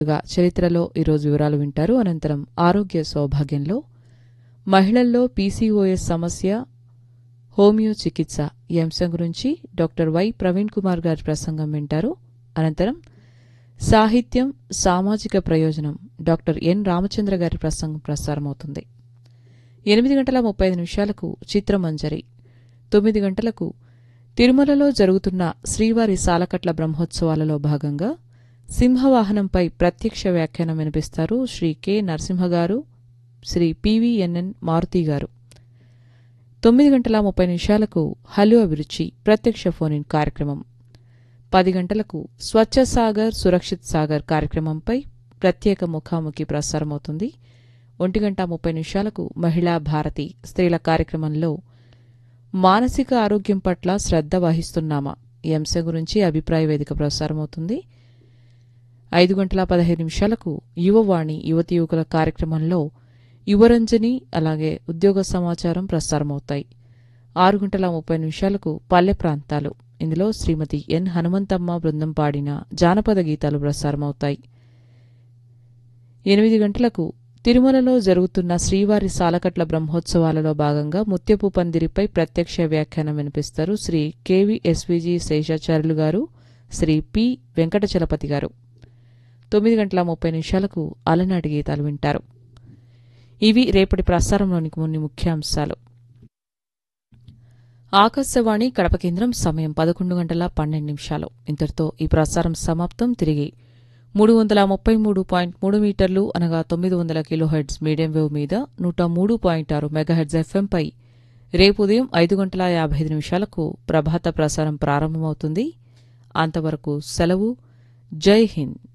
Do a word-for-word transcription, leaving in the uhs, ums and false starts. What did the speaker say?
చరిత్రలో ఈరోజు వివరాలు వింటారు. అనంతరం ఆరోగ్య సౌభాగ్యంలో మహిళల్లో పీసీఓఎస్ సమస్య, హోమియో చికిత్స ఈ అంశం గురించి డాక్టర్ వై ప్రవీణ్ కుమార్ గారి ప్రసంగం వింటారు. అనంతరం సాహిత్యం, సామాజిక ప్రయోజనం డాక్టర్ ఎన్ రామచంద్ర గారి ప్రసంగం ప్రసారమవుతుంది. ఎనిమిది గంటల ముప్పై ఐదు నిమిషాలకు చిత్రమంజరి, తొమ్మిది గంటలకు తిరుమలలో జరుగుతున్న శ్రీవారి సాలకట్ల బ్రహ్మోత్సవాలలో భాగంగా సింహవాహనంపై ప్రత్యక్ష వ్యాఖ్యానం వినిపిస్తారు శ్రీ కె నరసింహగారు, శ్రీ పివిఎన్ఎన్ మారుతి గారు. తొమ్మిది గంటల ముప్పై నిమిషాలకు హలో అభిరుచి ప్రత్యక్ష ఫోన్-ఇన్ కార్యక్రమం. పది గంటలకు స్వచ్ఛ సాగర్ సురక్షిత్ సాగర్ కార్యక్రమంపై ప్రత్యేక ముఖాముఖి ప్రసారమవుతుంది. ఒంటి గంట ముప్పై నిమిషాలకు మహిళా భారతి స్త్రీల కార్యక్రమంలో మానసిక ఆరోగ్యం పట్ల శ్రద్ధ వహిస్తున్నామా ఈ అంశం గురించి అభిప్రాయ వేదిక ప్రసారమవుతుంది. ఐదు గంటల పదహైదు నిమిషాలకు యువవాణి యువతి యువకుల కార్యక్రమంలో యువరంజని అలాగే ఉద్యోగ సమాచారం ప్రసారమవుతాయి. ఆరు గంటల ముప్పై నిమిషాలకు పల్లె ప్రాంతాలు, ఇందులో శ్రీమతి ఎన్ హనుమంతమ్మ బృందం పాడిన జానపద గీతాలు ప్రసారమవుతాయి. ఎనిమిది గంటలకు తిరుమలలో జరుగుతున్న శ్రీవారి సాలకట్ల బ్రహ్మోత్సవాలలో భాగంగా ముత్యపు పందిరిపై ప్రత్యక్ష వ్యాఖ్యానం వినిపిస్తారు శ్రీ కెవి ఎస్విజి శేషాచార్యులు గారు, శ్రీ పి వెంకటచలపతి గారు. తొమ్మిది గంటల ముప్పై నిమిషాలకు అలనాటి గీతాలు వింటారు. ఇవి రేపటి ప్రసారంలోని కొన్ని ముఖ్యాంశాలు. ఆకాశవాణి కడప కేంద్రం సమయం పదకొండు గంటల పన్నెండు నిమిషాలు. ఇంతటితో ఈ ప్రసారం సమాప్తం. తిరిగి మూడు వందల ముప్పై మూడు పాయింట్ మూడు మీటర్లు అనగా తొమ్మిది వందల కిలోహెర్ట్జ్ మీడియం వేవ్ మీద నూట మూడు పాయింట్ ఆరు మెగాహెర్ట్జ్ ఎఫ్ఎంపై రేపు ఉదయం ఐదు గంటల యాభై ఐదు నిమిషాలకు ప్రభాత ప్రసారం ప్రారంభమవుతుంది. అంతవరకు సెలవు. జై హింద్.